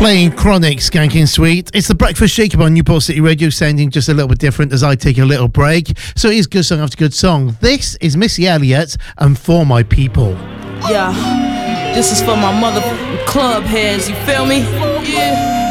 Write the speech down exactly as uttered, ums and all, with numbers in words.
Playing Chronic, Skanking Sweet. It's the Breakfast Shaker on Newport City Radio, sounding just a little bit different as I take a little break. So it is good song after good song. This is Missy Elliott and For My People. Yeah, this is for my mother club heads, you feel me? Yeah.